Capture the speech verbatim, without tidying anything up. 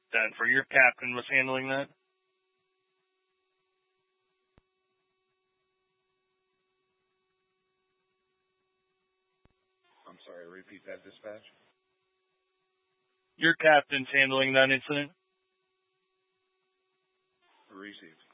Denver, your captain was handling that? I'm sorry, repeat that, dispatch. Your captain's handling that incident? Received.